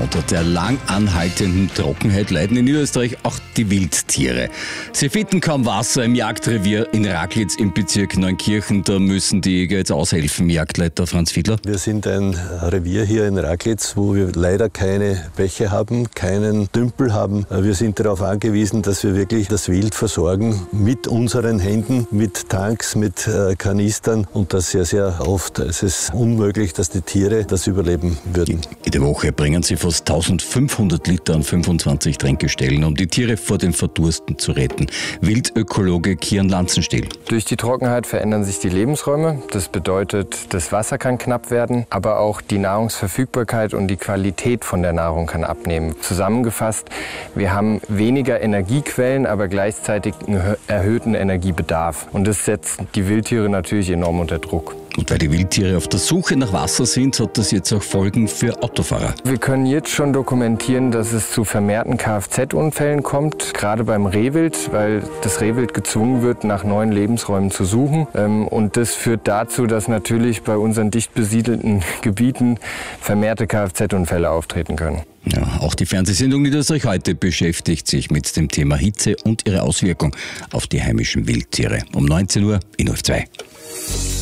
Unter der lang anhaltenden Trockenheit leiden in Niederösterreich auch die Wildtiere. Sie finden kaum Wasser im Jagdrevier in Raglitz im Bezirk Neunkirchen. Da müssen die Jäger jetzt aushelfen, Jagdleiter Franz Fiedler. Wir sind ein Revier hier in Raglitz, wo wir leider keine Bäche haben, keinen Tümpel haben. Wir sind darauf angewiesen, dass wir wirklich das Wild versorgen mit unseren Händen, mit Tanks, mit Kanistern und das sehr, sehr oft. Es ist unmöglich, dass die Tiere das überleben würden. Jede Woche bringen sie fast 1500 Liter an 25 Tränkestellen, um die Tiere vor dem Verdursten zu retten. Wildökologe Kian Lanzenstiel. Durch die Trockenheit verändern sich die Lebensräume. Das bedeutet, das Wasser kann knapp werden, aber auch die Nahrungsverfügbarkeit und die Qualität von der Nahrung kann abnehmen. Zusammengefasst, wir haben weniger Energiequellen, aber gleichzeitig einen erhöhten Energiebedarf. Und das setzt die Wildtiere natürlich enorm unter Druck. Und weil die Wildtiere auf der Suche nach Wasser sind, hat das jetzt auch Folgen für Autofahrer. Wir können jetzt schon dokumentieren, dass es zu vermehrten Kfz-Unfällen kommt, gerade beim Rehwild, weil das Rehwild gezwungen wird, nach neuen Lebensräumen zu suchen. Und das führt dazu, dass natürlich bei unseren dicht besiedelten Gebieten vermehrte Kfz-Unfälle auftreten können. Ja, auch die Fernsehsendung Niederösterreich heute beschäftigt sich mit dem Thema Hitze und ihre Auswirkung auf die heimischen Wildtiere. Um 19 Uhr in ORF 2.